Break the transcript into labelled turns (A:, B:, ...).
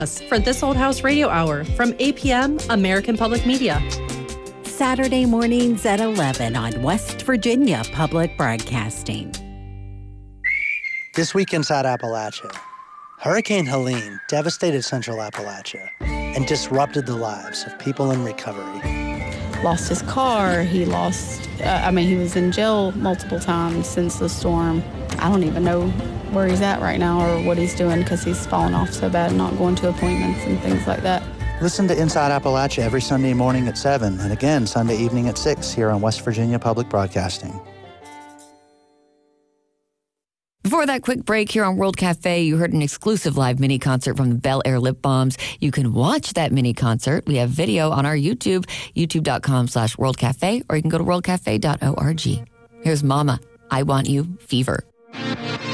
A: For This Old House Radio Hour from APM, American Public Media.
B: Saturday mornings at 11 on West Virginia Public Broadcasting.
C: This week inside Appalachia, Hurricane Helene devastated Central Appalachia and disrupted the lives of people in recovery.
D: Lost his car. He lost, he was in jail multiple times since the storm. I don't even know where he's at right now or what he's doing because he's fallen off so bad, not going to appointments and things like that.
C: Listen to Inside Appalachia every Sunday morning at 7 and again Sunday evening at 6 here on West Virginia Public Broadcasting.
E: Before that quick break here on World Cafe, you heard an exclusive live mini concert from the Bel Air Lip Balms. You can watch that mini concert. We have video on our YouTube, youtube.com/worldcafe, or you can go to worldcafe.org. Here's Mama, I Want You, Fever.